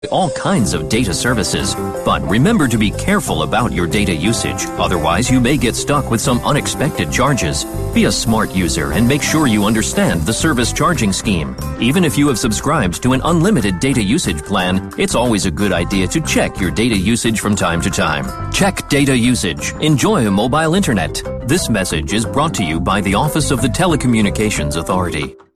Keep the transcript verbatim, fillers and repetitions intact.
all kinds of data services, but remember to be careful about your data usage. Otherwise, you may get stuck with some unexpected charges. Be a smart user and make sure you understand the service charging scheme. Even if you have subscribed to an unlimited data usage plan, it's always a good idea to check your data usage from time to time. Check data usage. Enjoy mobile internet. This message is brought to you by the Office of the Telecommunications Authority.